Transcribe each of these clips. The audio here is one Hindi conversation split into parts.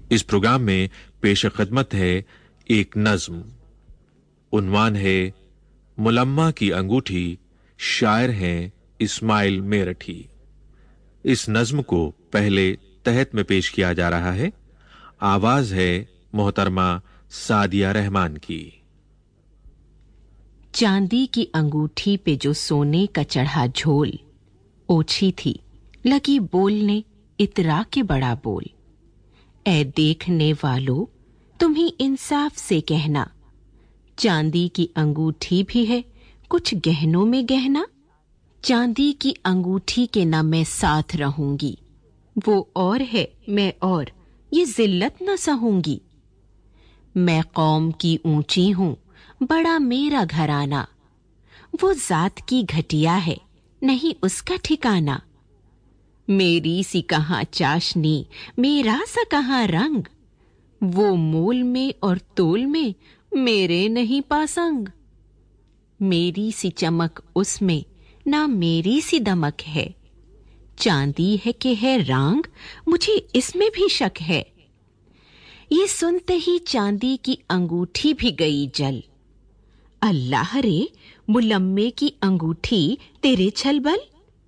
इस प्रोग्राम में पेश खिदमत है एक नज्म। उन्वान है मुलम्मा की अंगूठी, शायर हैं इस्माइल मेरठी। इस नज्म को पहले तहत में पेश किया जा रहा है। आवाज है मोहतरमा सादिया रहमान की। चांदी की अंगूठी पे जो सोने का चढ़ा झोल, ओछी थी लगी बोलने इतरा के बड़ा बोल। ऐ देखने वालों तुम ही इंसाफ से कहना, चांदी की अंगूठी भी है कुछ गहनों में गहना। चांदी की अंगूठी के ना मैं साथ रहूंगी, वो और है मैं और ये जिल्लत न सहूंगी। मैं कौम की ऊंची हूं बड़ा मेरा घराना, वो जात की घटिया है नहीं उसका ठिकाना। मेरी सी कहां चाशनी मेरा सा कहां रंग, वो मोल में और तोल में मेरे नहीं पासंग। मेरी सी चमक उसमें ना मेरी सी दमक है, चांदी है कि है रांग मुझे इसमें भी शक है। ये सुनते ही चांदी की अंगूठी भी गई जल। अल्लाह रे मुलम्मे की अंगूठी तेरे छलबल।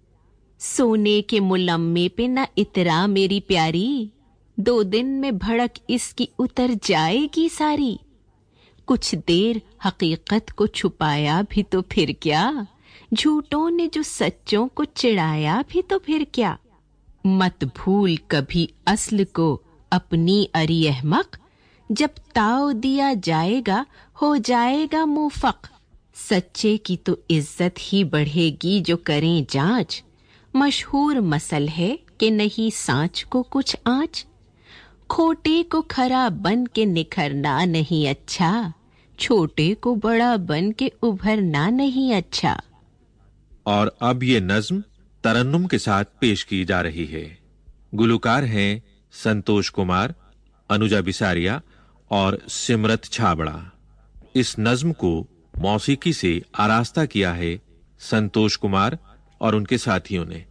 सोने के मुलम्मे पे ना इतरा मेरी प्यारी, 2 दिन में भड़क इसकी उतर जाएगी सारी। कुछ देर हकीकत को छुपाया भी तो फिर क्या, झूठों ने जो सच्चों को चिढ़ाया भी तो फिर क्या। मत भूल कभी असल को अपनी अरी अहमक, जब ताव दिया जाएगा हो जाएगा मुफक। सच्चे की तो इज्जत ही बढ़ेगी जो करें जांच, मशहूर मसल है कि नहीं सांच को कुछ आंच। खोटे को खरा बन के निखरना नहीं अच्छा, छोटे को बड़ा बन के उभरना नहीं अच्छा। और अब ये नज्म तरन्नुम के साथ पेश की जा रही है। गुलकार हैं संतोष कुमार, अनुजा बिसारिया और सिमरत छाबड़ा। इस नज्म को मौसीकी से आरास्ता किया है संतोष कुमार और उनके साथियों ने।